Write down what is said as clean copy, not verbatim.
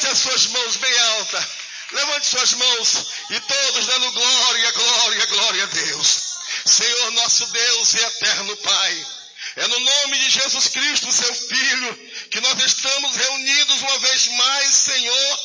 as suas mãos bem altas. Levante suas mãos e todos dando glória, glória, glória a Deus. Senhor nosso Deus e eterno Pai, é no nome de Jesus Cristo, seu Filho, que nós estamos reunidos uma vez mais, Senhor,